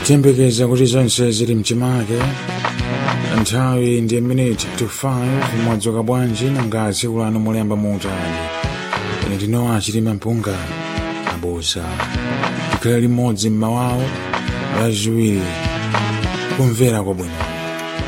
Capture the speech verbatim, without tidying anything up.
tiyembekeza kuti zonse zili mchimake. Nthawi ndi minute to five mwadzuka bwanji nanga tsiku lanu mulemba muutani. Ine ndinowa Chitima Mpunga abusa tikhala limodzi mmawawo laziwiri kumvera kwabwino.